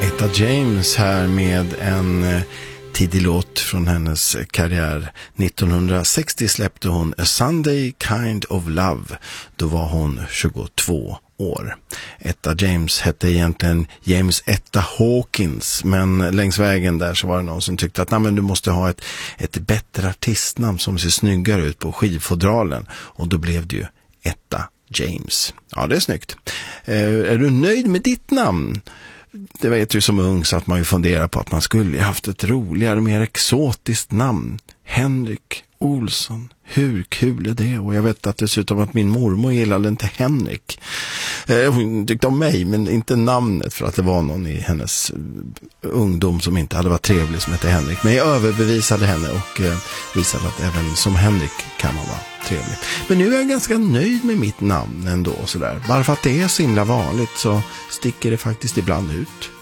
Etta James här med en tidig låt från hennes karriär. 1960 släppte hon A Sunday Kind of Love. Då var hon 22 år. Etta James hette egentligen James Etta Hawkins, men längs vägen där så var det någon som tyckte att men du måste ha ett bättre artistnamn som ser snyggare ut på skivfodralen, och då blev det ju Etta James. Ja, det är snyggt. Är du nöjd med ditt namn? Det vet ju som ung så att man ju funderar på att man skulle haft ett roligare, mer exotiskt namn. Henrik Olsson. Hur kul är det? Och jag vet att dessutom att min mormor gillade inte Henrik. Hon tyckte om mig, men inte namnet, för att det var någon i hennes ungdom som inte hade varit trevlig som hette Henrik. Men jag överbevisade henne och visade att även som Henrik kan man vara trevlig. Men nu är jag ganska nöjd med mitt namn ändå. Sådär. Bara för att det är så himla vanligt så sticker det faktiskt ibland ut.